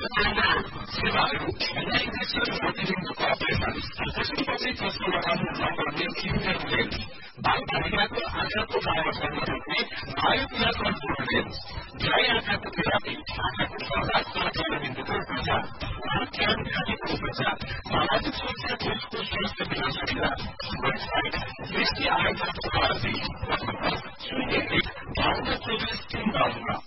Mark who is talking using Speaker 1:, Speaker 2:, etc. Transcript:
Speaker 1: सेवाहरू एनआइएसएल प्रतिनिधिको अपरेसन त्यसपछि त्यसको लगानी नगर्ने इन्टरनेट बालबालिकाको आँखाको बालकसँग रोक्ने बायोपिया कन्ट्रोल लेन्स ड्राई आँखाको थेरापी आँखाको पर्दाको केन्द्रबिन्दुको उपचार ध्यान खानेको उपचार सामाजिक सुरक्षा कोषको स्वास्थ्य बीमा सुविधा वेबसाइट दृष्टि आयोजनको अर्जी 0 1 52 24 3 52